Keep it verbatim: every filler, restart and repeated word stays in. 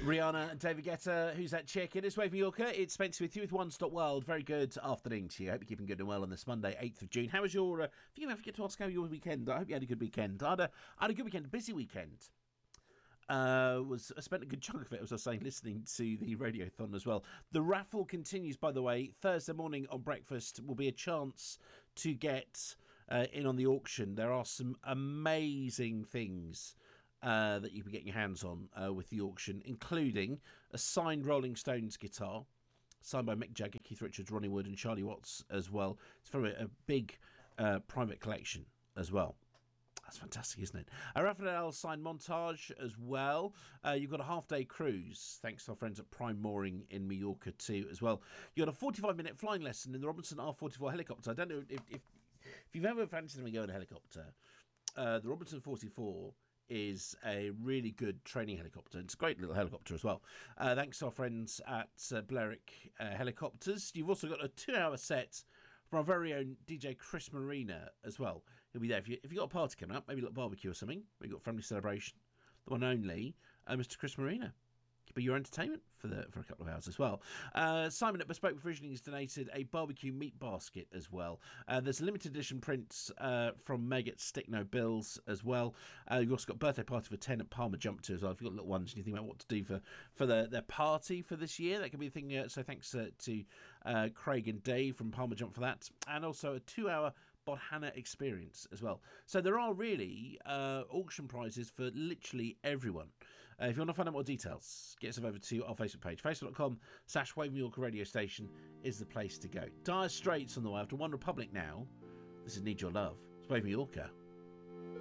Rihanna and David Guetta, Who's That Chick? It is Wave Mallorca. It's Spencer with you with One Stop World. Very good afternoon to you. I hope you're keeping good and well on this Monday, eighth of June. How was your... Uh, if you ever forget to ask how your weekend, I hope you had a good weekend. I had a, I had a good weekend, a busy weekend. Uh, was I spent a good chunk of it, as I was saying, listening to the Radiothon as well. The raffle continues, by the way. Thursday morning on breakfast will be a chance to get uh, in on the auction. There are some amazing things uh, that you can get your hands on uh, with the auction, including a signed Rolling Stones guitar, signed by Mick Jagger, Keith Richards, Ronnie Wood and Charlie Watts as well. It's from a, a big uh, private collection as well. That's fantastic, isn't it? A Raphael signed montage as well. Uh, you've got a half-day cruise, thanks to our friends at Prime Mooring in Mallorca too as well. You've got a forty-five minute flying lesson in the Robinson R forty-four helicopter. I don't know if if, if you've ever fancied me going in a helicopter. Uh, the Robinson forty-four is a really good training helicopter. It's a great little helicopter as well. Uh, thanks to our friends at uh, Blerick uh, Helicopters. You've also got a two-hour set from our very own D J Chris Marina as well. He'll be there. If, you, if you've got a party coming up, maybe a little barbecue or something, we've got a family celebration, the one and only uh, Mister Chris Marina. Could be your entertainment for the for a couple of hours as well. Uh, Simon at Bespoke Provisioning has donated a barbecue meat basket as well. Uh, there's a limited edition prints uh, from Meg at Stick No Bills as well. Uh, you've also got birthday party for ten at Palmer Jump to as well. If you've got little ones and you think about what to do for, for the, their party for this year, that could be a thing. Uh, so thanks uh, to uh, Craig and Dave from Palmer Jump for that. And also a two-hour Bodhana experience as well. So there are really uh, auction prizes for literally everyone. Uh, if you want to find out more details, get yourself over to our Facebook page. Facebook.com slash Wave Mallorca radio station is the place to go. Dire Straits on the way after One Republic now. This is Need Your Love. It's Wave Mallorca.